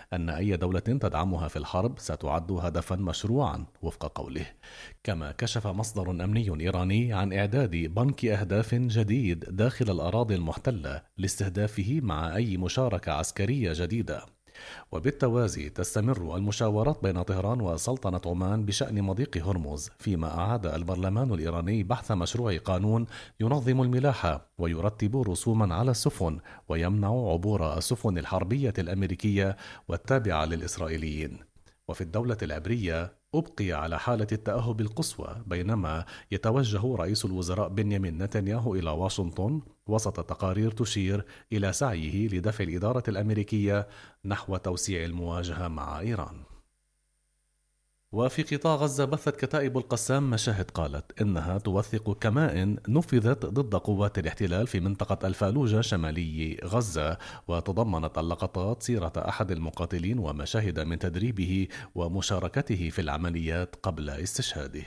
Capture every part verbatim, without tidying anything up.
أن أي دولة تدعمها في الحرب ستعد هدفا مشروعا وفق قوله. كما كشف مصدر أمني إيراني عن إعداد بنك أهداف جديد داخل الأراضي المحتلة لاستهدافه مع أي مشاركة عسكرية جديدة. وبالتوازي تستمر المشاورات بين طهران وسلطنة عمان بشأن مضيق هرمز، فيما أعاد البرلمان الإيراني بحث مشروع قانون ينظم الملاحة ويرتب رسوما على السفن ويمنع عبور السفن الحربية الأمريكية والتابعة للإسرائيليين. وفي الدولة العبرية أبقي على حالة التأهب القصوى، بينما يتوجه رئيس الوزراء بنيامين نتنياهو إلى واشنطن وسط تقارير تشير إلى سعيه لدفع الإدارة الأمريكية نحو توسيع المواجهة مع إيران. وفي قطاع غزة بثت كتائب القسام مشاهد قالت إنها توثق كمائن نفذت ضد قوات الاحتلال في منطقة الفالوجة شمالي غزة، وتضمنت اللقطات سيرة أحد المقاتلين ومشاهد من تدريبه ومشاركته في العمليات قبل استشهاده.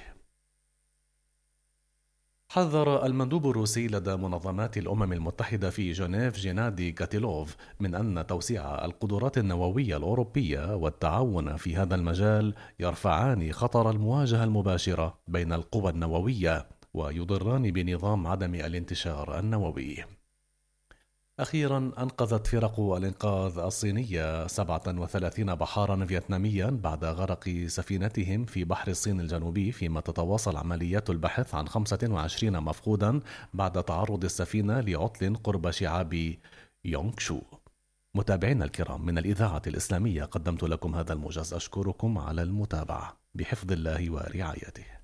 حذر المندوب الروسي لدى منظمات الأمم المتحدة في جنيف جينادي غاتيلوف من أن توسيع القدرات النووية الأوروبية والتعاون في هذا المجال يرفعان خطر المواجهة المباشرة بين القوى النووية ويضران بنظام عدم الانتشار النووي. أخيرا أنقذت فرق الإنقاذ الصينية سبعة وثلاثين بحارا فيتناميا بعد غرق سفينتهم في بحر الصين الجنوبي، فيما تتواصل عمليات البحث عن خمسة وعشرين مفقودا بعد تعرض السفينة لعطل قرب شعاب يونغشو. متابعينا الكرام، من الإذاعة الإسلامية قدمت لكم هذا الموجز، أشكركم على المتابعة، بحفظ الله ورعايته.